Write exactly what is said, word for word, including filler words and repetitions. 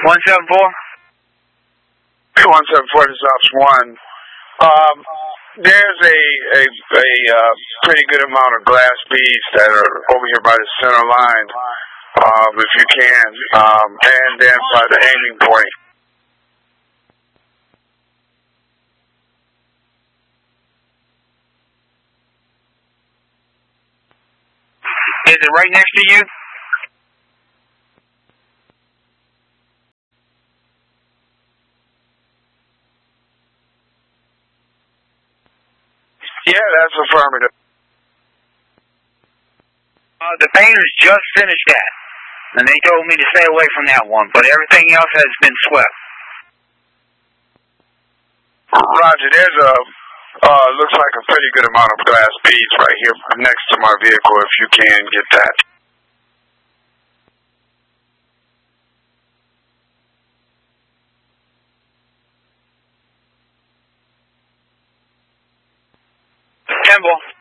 one seven four? one seven four, this is Ops one. Um, there's a, a, a uh, pretty good amount of glass beads that are over here by the center line, um, if you can, um, and then by the aiming point. Is it right next to you? Yeah, that's affirmative. Uh, the painters just finished that, and they told me to stay away from that one, but everything else has been swept. Roger, there's a, uh, looks like a pretty good amount of glass beads right here next to my vehicle, if you can get that. Temple.